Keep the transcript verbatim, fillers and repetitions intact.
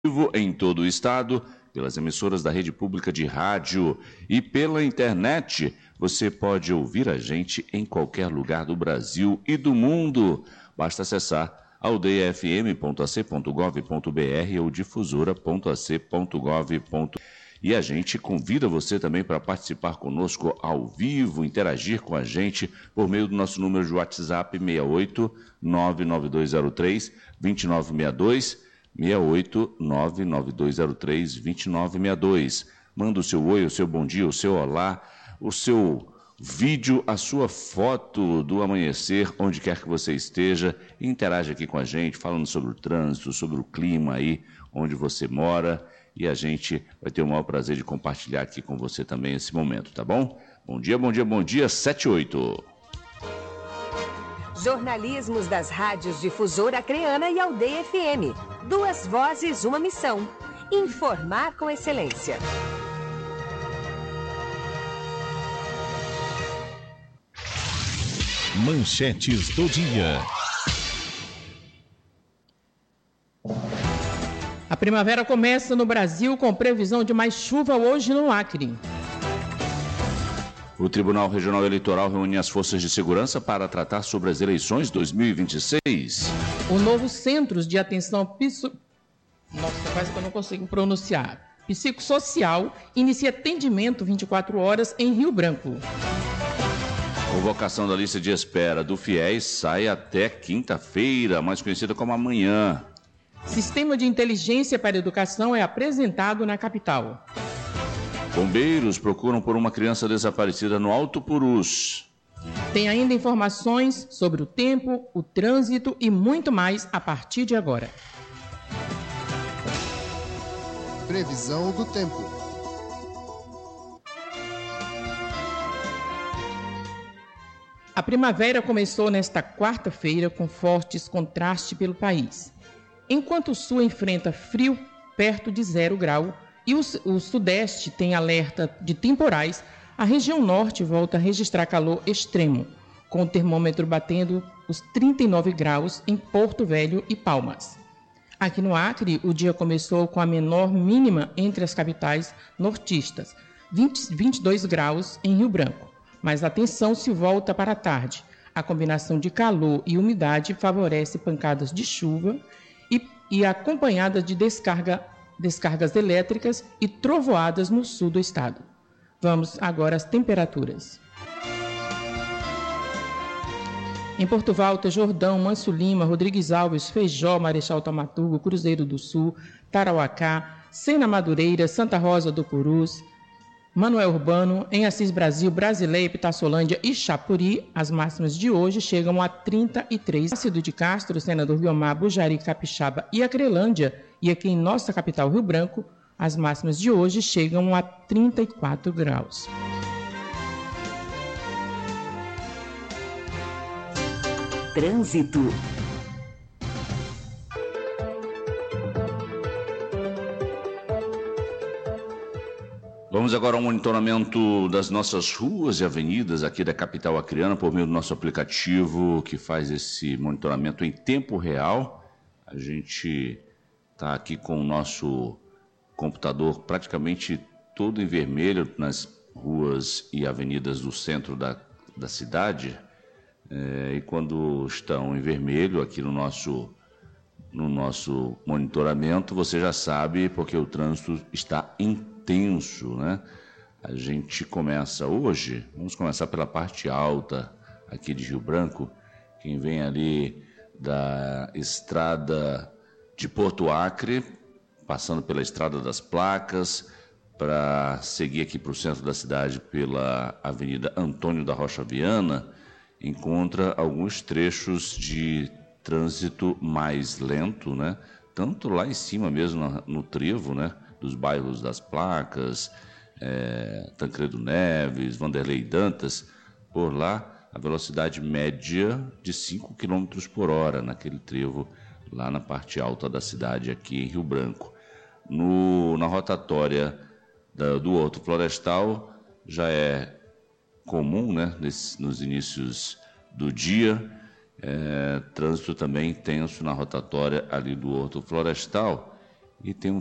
Em todo o estado, pelas emissoras da Rede Pública de Rádio e pela internet. Você pode ouvir a gente em qualquer lugar do Brasil e do mundo. Basta acessar aldeia f m ponto a c ponto gov ponto b r ou difusora ponto a c ponto gov ponto b r. E a gente convida você também para participar conosco ao vivo, interagir com a gente por meio do nosso número de WhatsApp seis oito nove nove dois zero três dois nove seis dois, seis oito nove nove dois zero três dois nove seis dois. Manda o seu oi, o seu bom dia, o seu olá, o seu vídeo, a sua foto do amanhecer, onde quer que você esteja. Interage aqui com a gente, falando sobre o trânsito, sobre o clima aí onde você mora. E a gente vai ter o maior prazer de compartilhar aqui com você também esse momento, tá bom? Bom dia, bom dia, bom dia, sete e oito. Jornalismos das rádios Difusora Acreana e Aldeia F M. Duas vozes, uma missão. Informar com excelência. Manchetes do dia. A primavera começa no Brasil com previsão de mais chuva hoje no Acre. O Tribunal Regional Eleitoral reúne as forças de segurança para tratar sobre as eleições dois mil e vinte e seis. O novo Centro de Atenção Psico... Nossa, quase que eu não consigo pronunciar. Psicossocial inicia atendimento vinte e quatro horas em Rio Branco. Convocação da lista de espera do FIES sai até quinta-feira, mais conhecida como amanhã. Sistema de inteligência para a educação é apresentado na capital. Bombeiros procuram por uma criança desaparecida no Alto Purus. Tem ainda informações sobre o tempo, o trânsito e muito mais a partir de agora. Previsão do tempo. A primavera começou nesta quarta-feira com fortes contrastes pelo país. Enquanto o sul enfrenta frio perto de zero grau e o, o sudeste tem alerta de temporais, a região norte volta a registrar calor extremo, com o termômetro batendo os trinta e nove graus em Porto Velho e Palmas. Aqui no Acre, o dia começou com a menor mínima entre as capitais nortistas, vinte, vinte e dois graus em Rio Branco. Mas a tensão se volta para a tarde. A combinação de calor e umidade favorece pancadas de chuva e, e acompanhada de descarga, descargas elétricas e trovoadas no sul do estado. Vamos agora às temperaturas. Em Porto Volta, Jordão, Manso Lima, Rodrigues Alves, Feijó, Marechal Taumaturgo, Cruzeiro do Sul, Tarauacá, Sena Madureira, Santa Rosa do Purus, Manoel Urbano, em Assis Brasil, Brasileia, Pitaçolândia e Chapuri, as máximas de hoje chegam a trinta e três. Ácido de Castro, Senador Guiomar, Bujari, Capixaba e Acrelândia, e aqui em nossa capital, Rio Branco, as máximas de hoje chegam a trinta e quatro graus. Trânsito. Vamos agora ao monitoramento das nossas ruas e avenidas aqui da capital acreana por meio do nosso aplicativo que faz esse monitoramento em tempo real. A gente está aqui com o nosso computador praticamente todo em vermelho nas ruas e avenidas do centro da, da cidade. É, e quando estão em vermelho aqui no nosso, no nosso monitoramento, você já sabe porque o trânsito está intenso, né? A gente começa hoje, vamos começar pela parte alta aqui de Rio Branco. Quem vem ali da estrada de Porto Acre, passando pela Estrada das Placas, para seguir aqui para o centro da cidade pela Avenida Antônio da Rocha Viana, encontra alguns trechos de trânsito mais lento, né? Tanto lá em cima mesmo, no, no trevo, né? Dos bairros das Placas, é, Tancredo Neves, Vanderlei Dantas, por lá a velocidade média de cinco quilômetros por hora naquele trevo lá na parte alta da cidade aqui em Rio Branco. No, na rotatória da, do Horto Florestal já é comum, né, nesse, nos inícios do dia, é, trânsito também intenso na rotatória ali do Horto Florestal e tem um